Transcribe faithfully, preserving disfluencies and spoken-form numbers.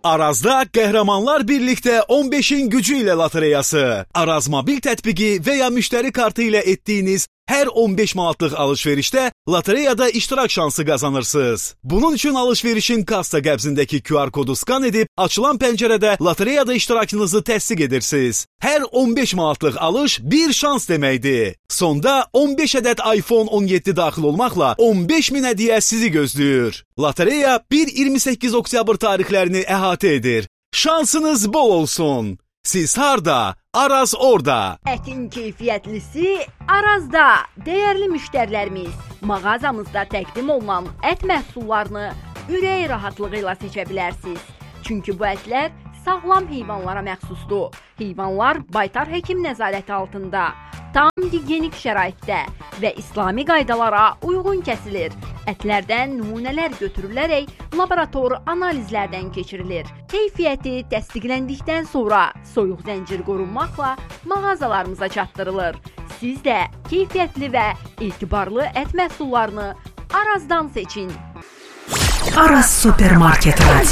Arazda qəhrəmanlar birlikdə on beşin gücü ilə lotereyası. Araz mobil tətbiqi və ya müştəri kartı ilə etdiyiniz hər on beş manatlıq alış-verişdə lotereyada iştirak şansı qazanırsınız. Bunun üçün alış-verişin kassa qəbzindəki Q R kodu skan edib, açılan pəncərədə lotereyada iştirakınızı təsdiq edirsiniz. Hər on beş manatlıq alış bir şans deməkdir. Sonda on beş ədəd iPhone on yeddi daxil olmaqla on beş min hədiyyə sizi gözləyir. Lotereya bir iyirmi səkkiz oktyabr tarixlərini əhatə edir. Şansınız bol olsun. Siz harda? Araz orada. Ətin keyfiyyətlisi Arazda. Dəyərli müştərilərimiz, mağazamızda təqdim olunan ət məhsullarını ürək rahatlığı ilə seçə bilərsiniz. Çünki bu ətlər sağlam heyvanlara məxsusdur. Heyvanlar baytar həkim nəzarəti altında, tam gigiyenik şəraitdə və İslami qaydalara uyğun kəsilir. Ətlərdən nümunələr götürülərək laborator analizlərdən keçirilir. Keyfiyyəti təsdiqləndikdən sonra soyuq zəncir qorunmaqla mağazalarımıza çatdırılır. Siz də keyfiyyətli və etibarlı ət məhsullarını Arazdan seçin. Araz Supermarket.